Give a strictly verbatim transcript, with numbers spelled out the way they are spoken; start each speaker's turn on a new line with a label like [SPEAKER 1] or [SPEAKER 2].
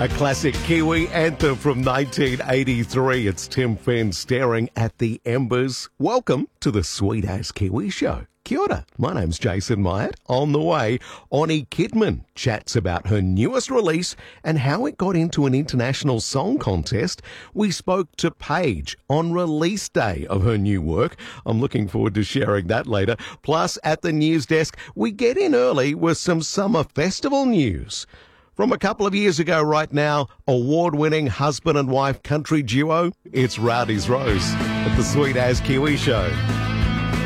[SPEAKER 1] A classic Kiwi anthem from nineteen eighty-three. It's Tim Finn staring at the embers. Welcome to the Sweet As Kiwi Show. Kia ora. My name's Jason Myatt. On the way, Oni Kidman chats about her newest release and how it got into an international song contest. We spoke to Paige on release day of her new work. I'm looking forward to sharing that later. Plus, at the news desk, we get in early with some summer festival news. From a couple of years ago right now, award-winning husband and wife country duo, it's Rowdy's Rose at the Sweet As Kiwi Show.